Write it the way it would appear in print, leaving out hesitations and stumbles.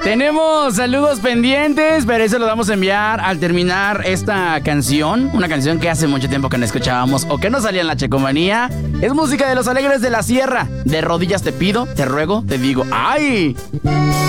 Tenemos saludos pendientes, pero eso lo vamos a enviar al terminar esta canción. Una canción que hace mucho tiempo que no escuchábamos o que no salía en la Checomanía. Es música de Los Alegres de la Sierra. De rodillas te pido, te ruego, te digo, ¡ay!